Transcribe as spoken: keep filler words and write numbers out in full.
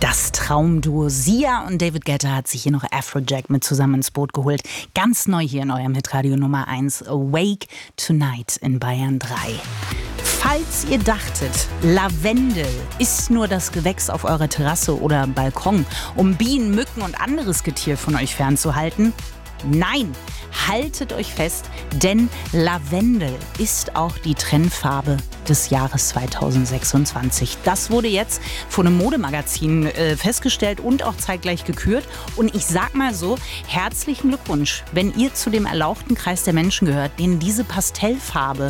Das Traumduo Sia und David Guetta hat sich hier noch Afrojack mit zusammen ins Boot geholt. Ganz neu hier in eurem Hitradio Nummer eins, Awake Tonight in Bayern drei. Falls ihr dachtet, Lavendel ist nur das Gewächs auf eurer Terrasse oder Balkon, um Bienen, Mücken und anderes Getier von euch fernzuhalten, nein, haltet euch fest, denn Lavendel ist auch die Trendfarbe des Jahres zweitausendsechsundzwanzig. Das wurde jetzt von einem Modemagazin äh, festgestellt und auch zeitgleich gekürt. Und ich sag mal so, herzlichen Glückwunsch, wenn ihr zu dem erlauchten Kreis der Menschen gehört, denen diese Pastellfarbe